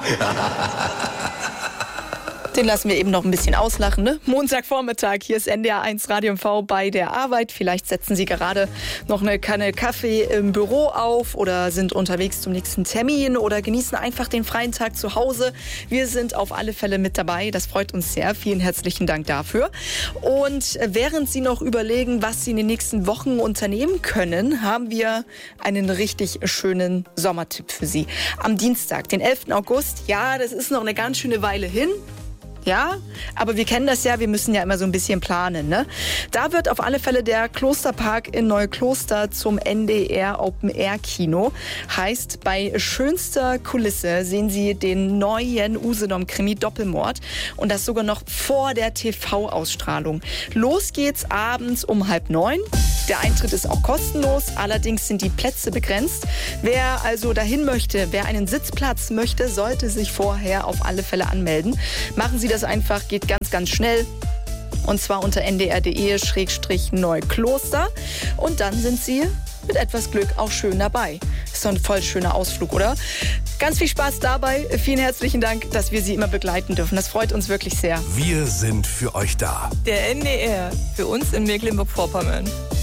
Den lassen wir eben noch ein bisschen auslachen, ne? Montagvormittag, hier ist NDR 1 Radio MV bei der Arbeit. Vielleicht setzen Sie gerade noch eine Kanne Kaffee im Büro auf oder sind unterwegs zum nächsten Termin oder genießen einfach den freien Tag zu Hause. Wir sind auf alle Fälle mit dabei. Das freut uns sehr. Vielen herzlichen Dank dafür. Und während Sie noch überlegen, was Sie in den nächsten Wochen unternehmen können, haben wir einen richtig schönen Sommertipp für Sie. Am Dienstag, den 11. August, ja, das ist noch eine ganz schöne Weile hin. Ja, aber wir kennen das ja, wir müssen ja immer so ein bisschen planen, ne? Da wird auf alle Fälle der Klosterpark in Neukloster zum NDR Open Air Kino. Heißt, bei schönster Kulisse sehen Sie den neuen Usedom-Krimi Doppelmord und das sogar noch vor der TV-Ausstrahlung. Los geht's abends um 8:30. Der Eintritt ist auch kostenlos, allerdings sind die Plätze begrenzt. Wer also dahin möchte, wer einen Sitzplatz möchte, sollte sich vorher auf alle Fälle anmelden. Machen Sie das einfach, geht ganz, ganz schnell. Und zwar unter ndr.de/Neukloster. Und dann sind Sie mit etwas Glück auch schön dabei. Ist doch ein voll schöner Ausflug, oder? Ganz viel Spaß dabei. Vielen herzlichen Dank, dass wir Sie immer begleiten dürfen. Das freut uns wirklich sehr. Wir sind für euch da. Der NDR, für uns in Mecklenburg-Vorpommern.